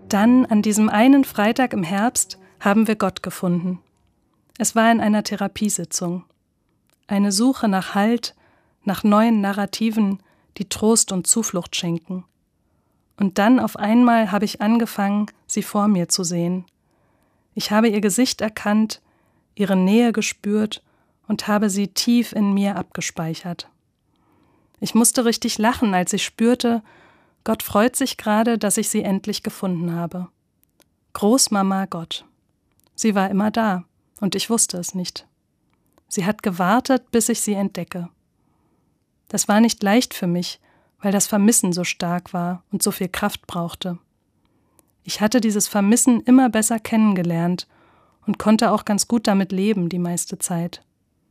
Dann, an diesem einen Freitag im Herbst, haben wir Gott gefunden. Es war in einer Therapiesitzung. Eine Suche nach Halt, nach neuen Narrativen, die Trost und Zuflucht schenken. Und dann auf einmal habe ich angefangen, sie vor mir zu sehen. Ich habe ihr Gesicht erkannt, ihre Nähe gespürt und habe sie tief in mir abgespeichert. Ich musste richtig lachen, als ich spürte, Gott freut sich gerade, dass ich sie endlich gefunden habe. Großmama Gott. Sie war immer da und ich wusste es nicht. Sie hat gewartet, bis ich sie entdecke. Das war nicht leicht für mich, weil das Vermissen so stark war und so viel Kraft brauchte. Ich hatte dieses Vermissen immer besser kennengelernt und konnte auch ganz gut damit leben die meiste Zeit.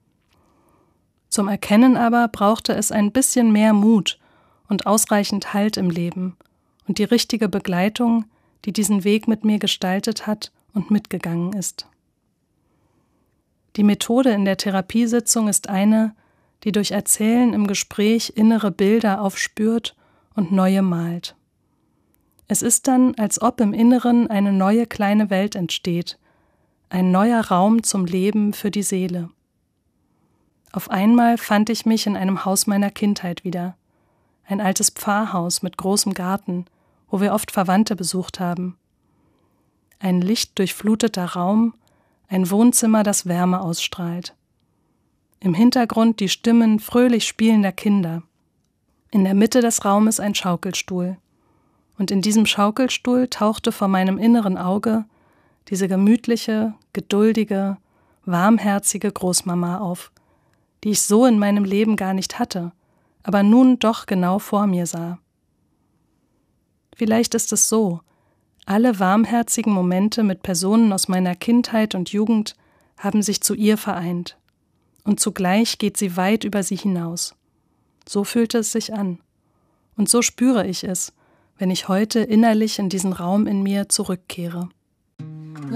Zum Erkennen aber brauchte es ein bisschen mehr Mut und ausreichend Halt im Leben und die richtige Begleitung, die diesen Weg mit mir gestaltet hat und mitgegangen ist. Die Methode in der Therapiesitzung ist eine, die durch Erzählen im Gespräch innere Bilder aufspürt und neue malt. Es ist dann, als ob im Inneren eine neue kleine Welt entsteht, ein neuer Raum zum Leben für die Seele. Auf einmal fand ich mich in einem Haus meiner Kindheit wieder, ein altes Pfarrhaus mit großem Garten, wo wir oft Verwandte besucht haben. Ein lichtdurchfluteter Raum, ein Wohnzimmer, das Wärme ausstrahlt. Im Hintergrund die Stimmen fröhlich spielender Kinder. In der Mitte des Raumes ein Schaukelstuhl. Und in diesem Schaukelstuhl tauchte vor meinem inneren Auge diese gemütliche, geduldige, warmherzige Großmama auf, die ich so in meinem Leben gar nicht hatte, aber nun doch genau vor mir sah. Vielleicht ist es so, alle warmherzigen Momente mit Personen aus meiner Kindheit und Jugend haben sich zu ihr vereint. Und zugleich geht sie weit über sie hinaus. So fühlte es sich an. Und so spüre ich es, wenn ich heute innerlich in diesen Raum in mir zurückkehre.